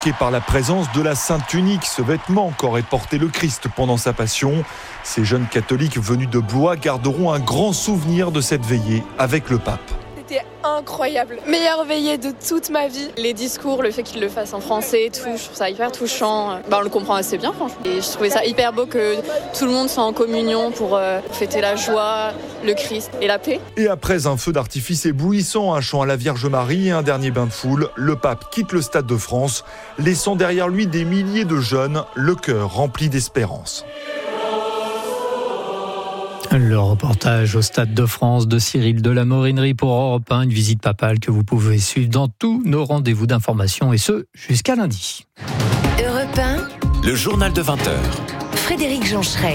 Par la présence de la Sainte Tunique, ce vêtement qu'aurait porté le Christ pendant sa passion. Ces jeunes catholiques venus de Blois garderont un grand souvenir de cette veillée avec le pape. C'était incroyable. Meilleure veillée de toute ma vie. Les discours, le fait qu'il le fasse en français et tout, je trouve ça hyper touchant. On le comprend assez bien, franchement. Et je trouvais ça hyper beau que tout le monde soit en communion pour fêter la joie, le Christ et la paix. Et après un feu d'artifice éblouissant, un chant à la Vierge Marie et un dernier bain de foule, le pape quitte le Stade de France, laissant derrière lui des milliers de jeunes, le cœur rempli d'espérance. Le reportage au Stade de France de Cyril de la Morinerie pour Europe 1, une visite papale que vous pouvez suivre dans tous nos rendez-vous d'information et ce, jusqu'à lundi. Europe 1, le journal de 20h. Frédéric Joncheret.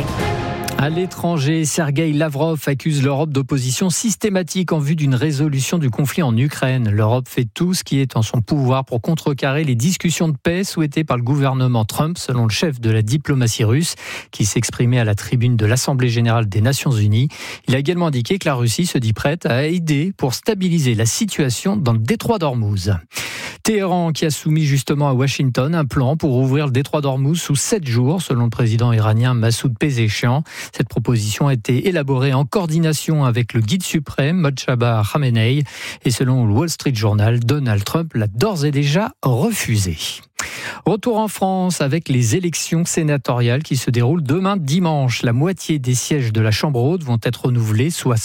À l'étranger, Sergueï Lavrov accuse l'Europe d'opposition systématique en vue d'une résolution du conflit en Ukraine. L'Europe fait tout ce qui est en son pouvoir pour contrecarrer les discussions de paix souhaitées par le gouvernement Trump, selon le chef de la diplomatie russe, qui s'exprimait à la tribune de l'Assemblée générale des Nations unies. Il a également indiqué que la Russie se dit prête à aider pour stabiliser la situation dans le détroit d'Ormuz. Téhéran qui a soumis justement à Washington un plan pour ouvrir le détroit d'Ormuz sous 7 jours, selon le président iranien Massoud Pezeshkian. Cette proposition a été élaborée en coordination avec le guide suprême Mojtaba Khamenei et selon le Wall Street Journal, Donald Trump l'a d'ores et déjà refusé. Retour en France avec les élections sénatoriales qui se déroulent demain dimanche. La moitié des sièges de la Chambre haute vont être renouvelés, soit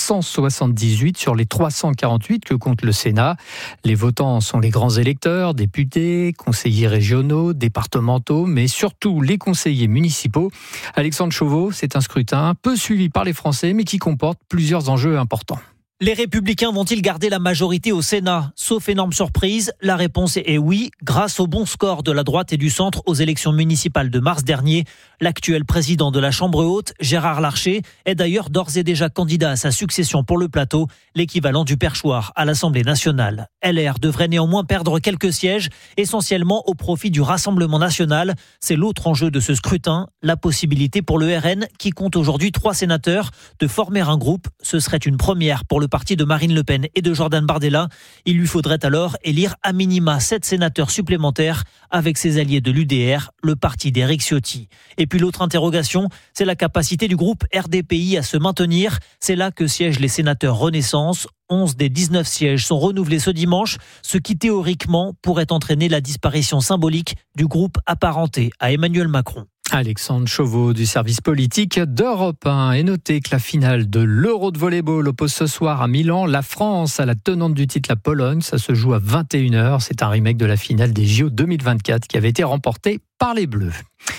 178 sur les 348 que compte le Sénat. Les votants sont les grands électeurs, députés, conseillers régionaux, départementaux, mais surtout les conseillers municipaux. Alexandre Chauveau, c'est un scrutin peu suivi par les Français, mais qui comporte plusieurs enjeux importants. Les Républicains vont-ils garder la majorité au Sénat ? Sauf énorme surprise, la réponse est oui, grâce au bon score de la droite et du centre aux élections municipales de mars dernier. L'actuel président de la Chambre haute, Gérard Larcher, est d'ailleurs d'ores et déjà candidat à sa succession pour le plateau, l'équivalent du perchoir à l'Assemblée nationale. LR devrait néanmoins perdre quelques sièges, essentiellement au profit du Rassemblement national. C'est l'autre enjeu de ce scrutin, la possibilité pour le RN, qui compte aujourd'hui 3 sénateurs, de former un groupe. Ce serait une première pour le parti de Marine Le Pen et de Jordan Bardella. Il lui faudrait alors élire à minima 7 sénateurs supplémentaires avec ses alliés de l'UDR, le parti d'Éric Ciotti. Et puis l'autre interrogation, c'est la capacité du groupe RDPI à se maintenir. C'est là que siègent les sénateurs Renaissance. 11 des 19 sièges sont renouvelés ce dimanche, ce qui théoriquement pourrait entraîner la disparition symbolique du groupe apparenté à Emmanuel Macron. Alexandre Chauveau du service politique d'Europe 1. Et notez que la finale de l'Euro de volleyball oppose ce soir à Milan la France à la tenante du titre, la Pologne. Ça se joue à 21h. C'est un remake de la finale des JO 2024 qui avait été remportée par les Bleus.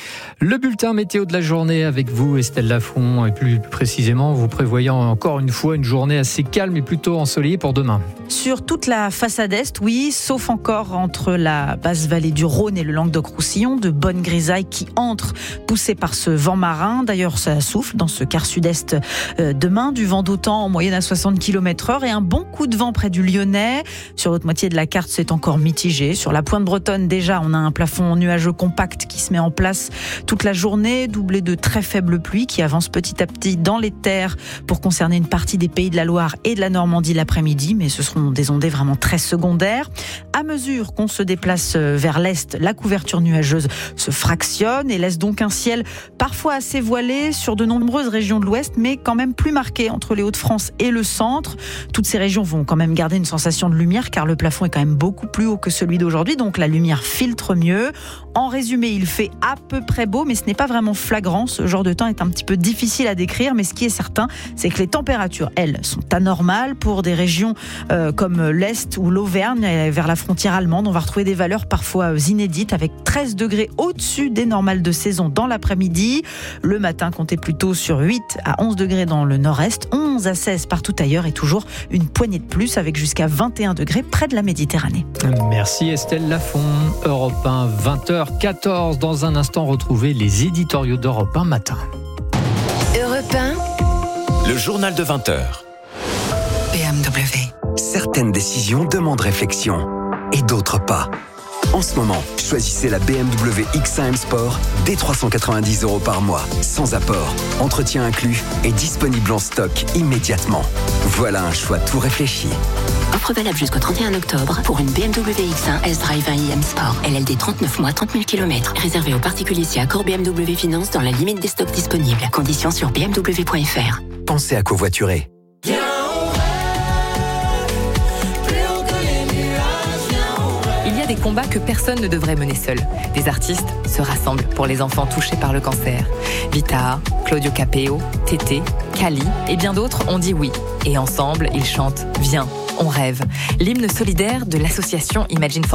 Le bulletin météo de la journée avec vous, Estelle Lafont, et plus précisément, vous prévoyant encore une fois une journée assez calme et plutôt ensoleillée pour demain. Sur toute la façade est, oui, sauf encore entre la basse vallée du Rhône et le Languedoc-Roussillon, de bonnes grisailles qui entrent, poussées par ce vent marin. D'ailleurs, ça souffle dans ce quart sud-est demain, du vent d'autant en moyenne à 60 km/h et un bon coup de vent près du Lyonnais. Sur l'autre moitié de la carte, c'est encore mitigé. Sur la pointe bretonne, déjà, on a un plafond nuageux compact qui se met en place toute la journée, doublé de très faibles pluies qui avancent petit à petit dans les terres pour concerner une partie des Pays de la Loire et de la Normandie l'après-midi, mais ce seront des ondées vraiment très secondaires. À mesure qu'on se déplace vers l'est, la couverture nuageuse se fractionne et laisse donc un ciel parfois assez voilé sur de nombreuses régions de l'ouest, mais quand même plus marqué entre les Hauts-de-France et le centre. Toutes ces régions vont quand même garder une sensation de lumière car le plafond est quand même beaucoup plus haut que celui d'aujourd'hui, donc la lumière filtre mieux. En résumé, il fait à peu près beau, mais ce n'est pas vraiment flagrant. Ce genre de temps est un petit peu difficile à décrire, mais ce qui est certain, c'est que les températures, elles, sont anormales pour des régions comme l'Est ou l'Auvergne, vers la frontière allemande. On va retrouver des valeurs parfois inédites, avec 13 degrés au-dessus des normales de saison dans l'après-midi. Le matin, comptez plutôt sur 8 à 11 degrés dans le nord-est, 11 à 16 partout ailleurs, et toujours une poignée de plus, avec jusqu'à 21 degrés près de la Méditerranée. Merci Estelle Lafont. Europe 1, 20h14. Dans un instant, retrouvez les éditoriaux d'Europe 1 matin. Europe 1, le journal de 20h. BMW. Certaines décisions demandent réflexion et d'autres pas. En ce moment, choisissez la BMW X1 M Sport dès 390 € par mois, sans apport, entretien inclus et disponible en stock immédiatement. Voilà un choix tout réfléchi. Offre valable jusqu'au 31 octobre pour une BMW X1 S-Drive 1 IM Sport. LLD 39 mois, 30 000 km. Réservé aux particuliers si accord BMW Finance dans la limite des stocks disponibles. Conditions sur bmw.fr. Pensez à covoiturer. Il y a des combats que personne ne devrait mener seul. Des artistes se rassemblent pour les enfants touchés par le cancer. Vita, Claudio Capeo, Tété, Kali et bien d'autres ont dit oui. Et ensemble, ils chantent « Viens, on rêve », l'hymne solidaire de l'association Imagine